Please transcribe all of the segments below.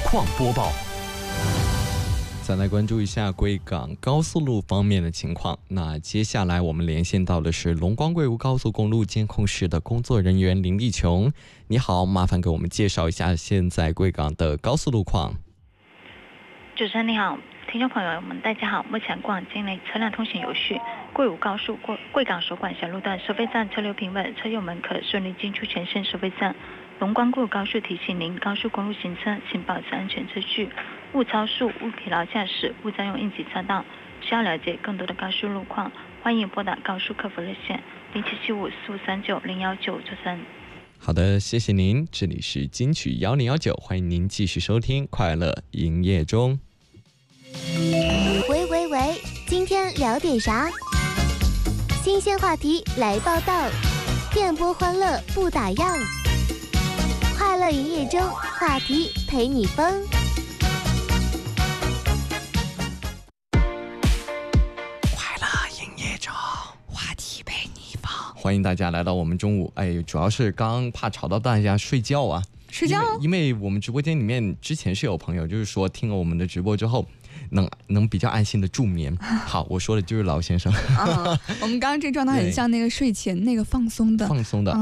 况播报。再来关注一下贵港高速路方面的情况。那接下来我们连线到的是龙光贵梧高速公路监控室的工作人员林立琼。你好，麻烦给我们介绍一下现在贵港的高速路况。 主持人你好，听众朋友们大家好，目前广境内车辆通行有序，贵梧高速贵港首管辖路段收费站车流平稳，车友们可顺利进出全线收费站。龙光贵梧高速提醒您，高速公路行车请保持安全秩序，勿超速、勿疲劳驾驶、勿占用应急车道。需要了解更多的高速路况，欢迎拨打高速客服热线077545390193。 好的，谢谢您。这里是金曲1019，欢迎您继续收听快乐营业中。 喂，今天聊点啥？新鲜话题来报道，电波欢乐不打烊。快乐营业中，话题陪你疯。 快乐营业中，话题陪你疯。欢迎大家来到我们中午，主要是刚怕吵到大家睡觉啊。 睡觉？ 因为我们直播间里面之前是有朋友就是说听了我们的直播之后能比较安心的助眠。好，我说的就是老先生。 我们刚刚这状态很像那个睡前那个放松的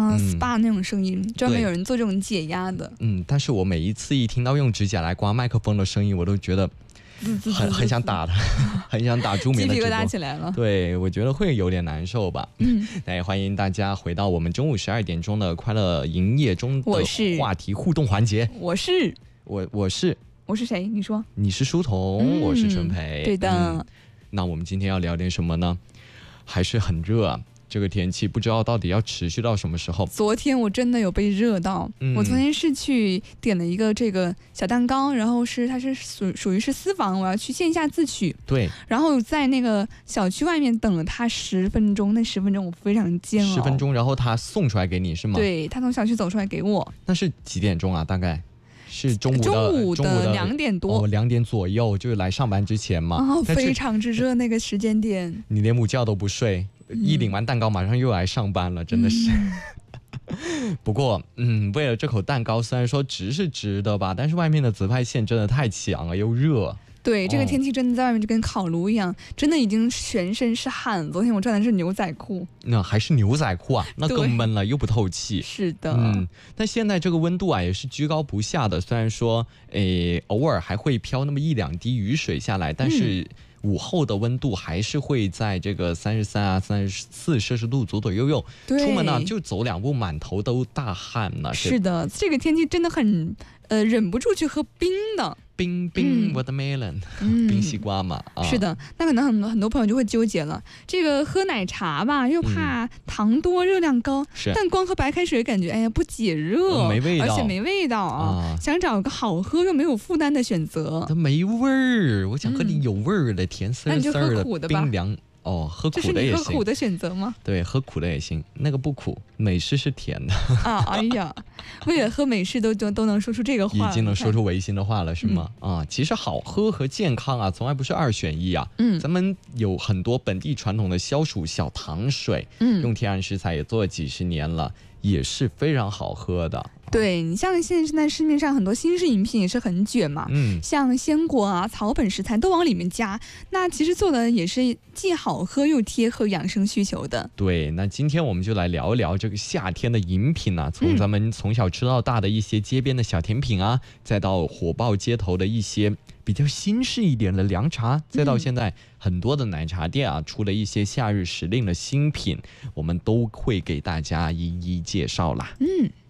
SPA 那种声音，专门有人做这种解压的。 但是我每一次一听到用指甲来刮麦克风的声音，我都觉得很想打他，很想打助眠的直播， 鸡皮疙瘩起来了。 对，我觉得会有点难受吧。那也欢迎大家回到我们中午12点钟的快乐营业中的话题互动环节。我是谁？你说。 你是书童，我是春培。 对的。 那我们今天要聊点什么呢？还是很热啊。这个天气不知道到底要持续到什么时候。 昨天我真的有被热到，我昨天是去点了一个这个小蛋糕，然后它是属于是私房，我要去线下自取。 对。 然后在那个小区外面等了他10分钟，那10分钟我非常煎熬。 10分钟，然后他送出来给你是吗？ 对，他从小区走出来给我。 那是几点钟啊？大概？是中午的2点多 ，2点左右，就是来上班之前嘛。 非常之热那个时间点， 你连午觉都不睡，一领完蛋糕马上又来上班了，真的是。不过，为了这口蛋糕，虽然说值是值的吧，但是外面的紫外线真的太强了，又热。 对，这个天气真的在外面就跟烤炉一样，真的已经全身是汗。昨天我穿的是牛仔裤， 那还是牛仔裤啊，那更闷了，又不透气。 是的， 但现在这个温度啊也是居高不下的，虽然说，偶尔还会飘那么1-2滴雨水下来，但是午后的温度还是会在这个33啊、34摄氏度左右。出门呢就走2步，满头都大汗了。 是的，这个天气真的很忍不住去喝冰的。 冰 watermelon，冰西瓜嘛。 是的，那可能很多朋友就会纠结了，这个喝奶茶吧，又怕糖多热量高，但光喝白开水感觉不解热， 没味道， 而且没味道啊。想找个好喝又没有负担的选择， 它没味儿，我想喝点有味儿的，甜丝丝的冰凉。喝苦的也行。 这是你喝苦的选择吗？ 对，喝苦的也行，那个不苦，美式是甜的。 哎呀，为了喝美式都能说出这个话， 已经能说出违心的话了是吗？其实好喝和健康啊，从来不是2选1啊。咱们有很多本地传统的消暑小糖水，用天然食材也做了几十年了，也是非常好喝的。 对，你像现在市面上很多新式饮品也是很卷嘛，像鲜果啊、草本食材都往里面加，那其实做的也是既好喝又贴合养生需求的。 对，那今天我们就来聊一聊这个夏天的饮品啊，从咱们从小吃到大的一些街边的小甜品啊，再到火爆街头的一些比较新式一点的凉茶，再到现在很多的奶茶店啊出了一些夏日时令的新品，我们都会给大家一一介绍啦。